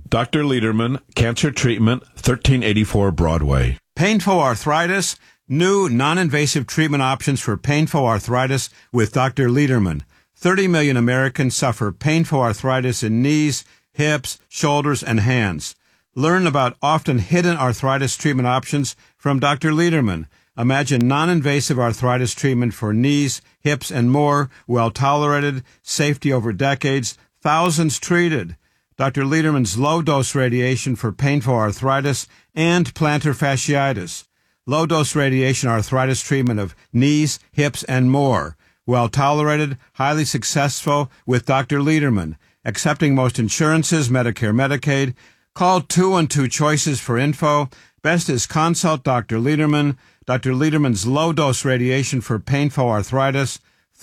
Dr. Lederman, Cancer Treatment, 1384 Broadway. Painful arthritis, new non-invasive treatment options for painful arthritis with Dr. Lederman. 30 million Americans suffer painful arthritis in knees, hips, shoulders, and hands. Learn about often hidden arthritis treatment options from Dr. Lederman. Imagine non-invasive arthritis treatment for knees, hips, and more, well-tolerated, safety over decades, thousands treated. Dr. Lederman's low-dose radiation for painful arthritis and plantar fasciitis. Low-dose radiation arthritis treatment of knees, hips, and more. Well-tolerated, highly successful with Dr. Lederman. Accepting most insurances, Medicare, Medicaid. Call 212 Choices for info. Best is consult Dr. Lederman. Dr. Lederman's low-dose radiation for painful arthritis.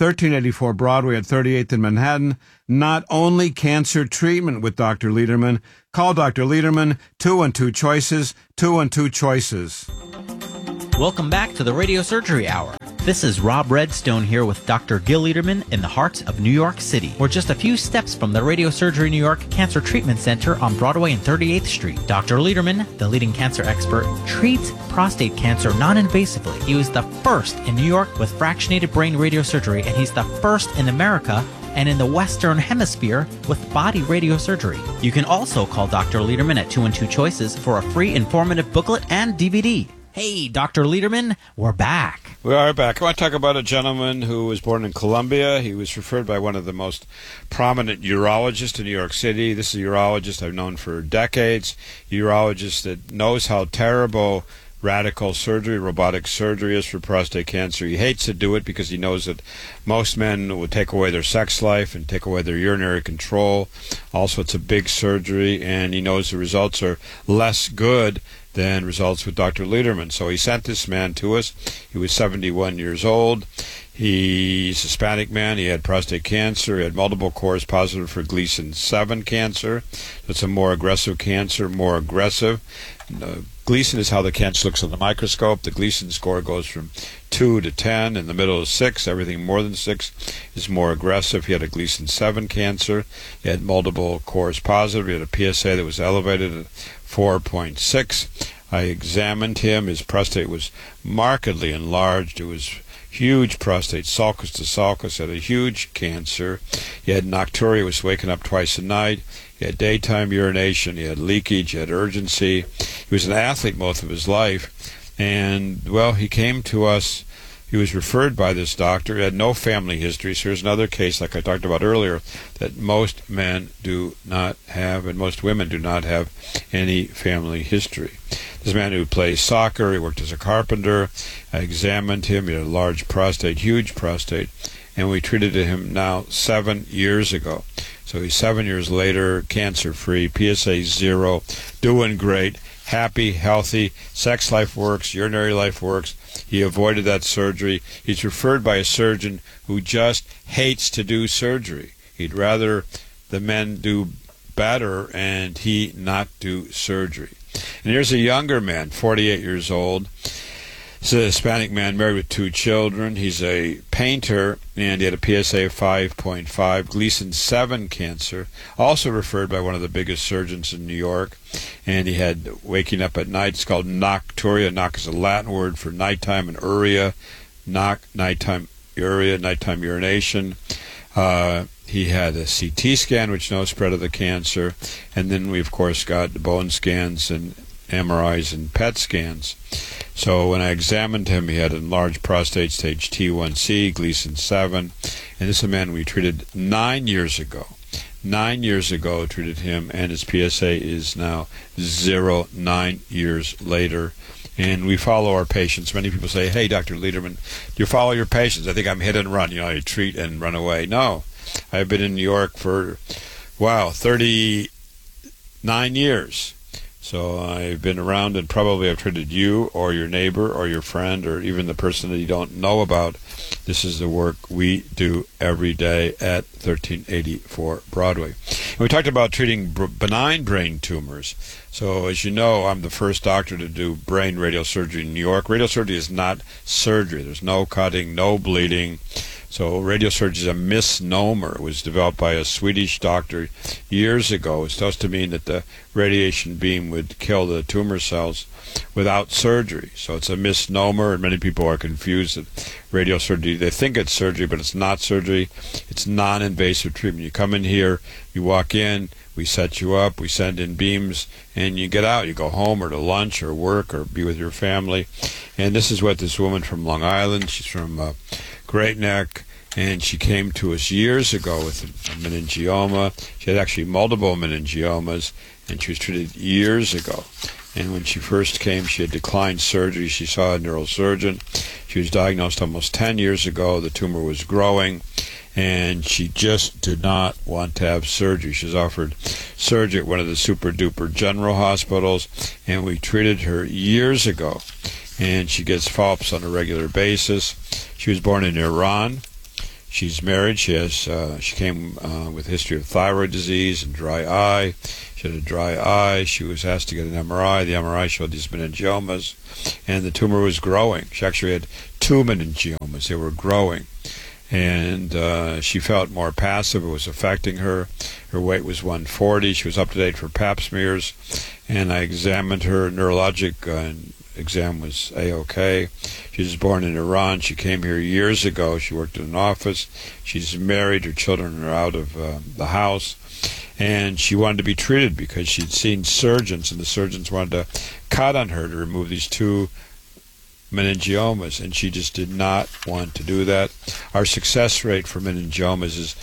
1384 Broadway at 38th in Manhattan. Not only cancer treatment with Dr. Lederman. Call Dr. Lederman, 212 Choices, 212 Choices. Welcome back to the Radio Surgery Hour. This is Rob Redstone here with Dr. Gil Lederman in the heart of New York City. We're just a few steps from the Radio Surgery New York Cancer Treatment Center on Broadway and 38th Street. Dr. Lederman, the leading cancer expert, treats prostate cancer non-invasively. He was the first in New York with fractionated brain radiosurgery, and he's the first in America and in the Western Hemisphere with body radiosurgery. You can also call Dr. Lederman at 212 Choices for a free informative booklet and DVD. Hey, Dr. Lederman, we're back. We are back. I want to talk about a gentleman who was born in Columbia. He was referred by one of the most prominent urologists in New York City. This is a urologist I've known for decades, a urologist that knows how terrible radical surgery, robotic surgery is for prostate cancer. He hates to do it because he knows that most men would take away their sex life and take away their urinary control. Also, it's a big surgery, and he knows the results are less good than results with Dr. Lederman. So he sent this man to us. He was 71 years old. He's a Hispanic man. He had prostate cancer. He had multiple cores positive for Gleason 7 cancer. It's a more aggressive cancer, more aggressive. Gleason is how the cancer looks on the microscope. The Gleason score goes from 2 to 10. In the middle is 6. Everything more than 6 is more aggressive. He had a Gleason 7 cancer. He had multiple cores positive. He had a PSA that was elevated at 4.6. I examined him. His prostate was markedly enlarged. It was huge prostate, sulcus to sulcus, had a huge cancer. He had nocturia, he was waking up twice a night. He had daytime urination, he had leakage, he had urgency. He was an athlete most of his life. And, well, he came to us. He was referred by this doctor. He had no family history. So here's another case, like I talked about earlier, that most men do not have, and most women do not have any family history. This man who plays soccer, he worked as a carpenter. I examined him. He had a large prostate, huge prostate, and we treated him now 7 years ago. So he's 7 years later, cancer-free, PSA 0, doing great, happy, healthy, sex life works, urinary life works. He avoided that surgery. He's referred by a surgeon who just hates to do surgery. He'd rather the men do better and he not do surgery. And here's a younger man, 48 years old. He's a Hispanic man married with 2 children. He's a painter, and he had a PSA of 5.5, Gleason 7 cancer, also referred by one of the biggest surgeons in New York. And he had waking up at night. It's called nocturia. Noc is a Latin word for nighttime, and uria, nighttime uria, nighttime urination. He had a CT scan, which no spread of the cancer. And then we, of course, got bone scans and MRIs and PET scans. So when I examined him, he had enlarged prostate stage T1C, Gleason 7. And this is a man we treated 9 years ago. 9 years ago, treated him, and his PSA is now 0, 9 years later. And we follow our patients. Many people say, hey, Dr. Lederman, do you follow your patients? I think I'm hit and run. You know, you treat and run away. No. I've been in New York for, 39 years. So I've been around, and probably I've treated you or your neighbor or your friend or even the person that you don't know about. This is the work we do every day at 1384 Broadway. And we talked about treating benign brain tumors. So as you know, I'm the first doctor to do brain radiosurgery in New York. Radiosurgery is not surgery. There's no cutting, no bleeding. So radiosurgery is a misnomer. It was developed by a Swedish doctor years ago. It's supposed to mean that the radiation beam would kill the tumor cells without surgery. So it's a misnomer, and many people are confused that radiosurgery, they think it's surgery, but it's not surgery. It's non-invasive treatment. You come in here, you walk in, we set you up, we send in beams, and you get out. You go home or to lunch or work or be with your family. And this is what this woman from Long Island, she's from Great Neck, and she came to us years ago with a meningioma. She had actually multiple meningiomas, and she was treated years ago. And when she first came, she had declined surgery. She saw a neurosurgeon. She was diagnosed almost 10 years ago. The tumor was growing, and she just did not want to have surgery. She was offered surgery at one of the super-duper general hospitals, and we treated her years ago. And she gets follow-ups on a regular basis. She was born in Iran. She's married. She came with a history of thyroid disease and dry eye. She had a dry eye. She was asked to get an MRI. The MRI showed these meningiomas, and the tumor was growing. She actually had 2 meningiomas. They were growing. And she felt more passive. It was affecting her. Her weight was 140. She was up to date for pap smears. And I examined her. Neurologic exam was A-OK. She was born in Iran. She came here years ago. She worked in an office. She's married. Her children are out of the house. And she wanted to be treated because she'd seen surgeons, and the surgeons wanted to cut on her to remove these 2 meningiomas, and she just did not want to do that. Our success rate for meningiomas is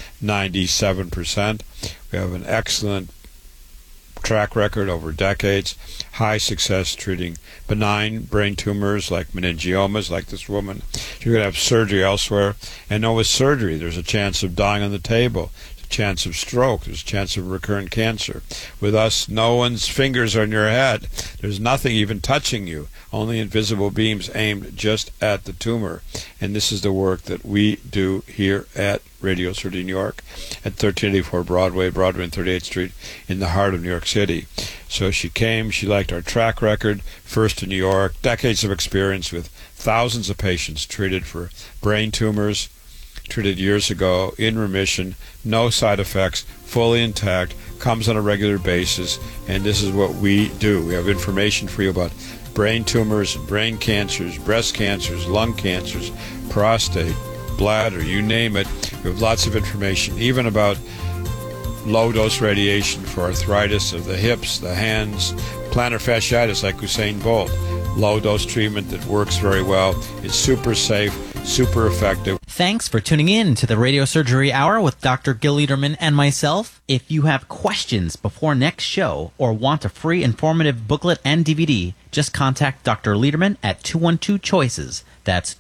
97%. We have an excellent track record over decades, high success treating benign brain tumors like meningiomas, like this woman. You're going to have surgery elsewhere, and no, with surgery, there's a chance of dying on the table. Chance of stroke, there's a chance of recurrent cancer. With us, no one's fingers are on your head. There's nothing even touching you, only invisible beams aimed just at the tumor. And this is the work that we do here at Radiosurgery New York at 1384 Broadway and 38th Street in the heart of New York City. So she came, she liked our track record, first in New York, decades of experience with thousands of patients treated for brain tumors, treated years ago, in remission, no side effects, fully intact, comes on a regular basis, and this is what we do. We have information for you about brain tumors and brain cancers, breast cancers, lung cancers, prostate, bladder, you name it. We have lots of information, even about low-dose radiation for arthritis of the hips, the hands, plantar fasciitis like Usain Bolt. Low-dose treatment that works very well. It's super safe, super effective. Thanks for tuning in to the Radiosurgery Hour with Dr. Gil Lederman and myself. If you have questions before next show or want a free informative booklet and DVD, just contact Dr. Lederman at 212-CHOICES. That's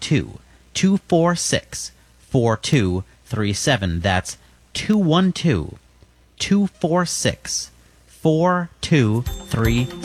212-246-4237. That's 212-246-4237.